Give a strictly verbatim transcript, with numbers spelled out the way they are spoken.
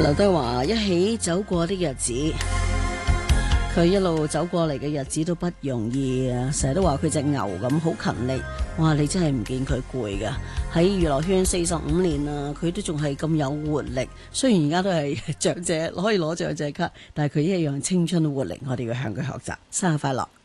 劉德華一起走過的日子，佢一路走過嚟嘅日子都不容易啊！成日都話佢隻牛咁好勤力，哇！你真係唔見佢攰噶。喺娛樂圈四十五年啦，佢都仲係咁有活力。雖然而家都係長者，可以攞長者卡，但係佢一樣青春活力，我哋要向佢學習。生日快樂！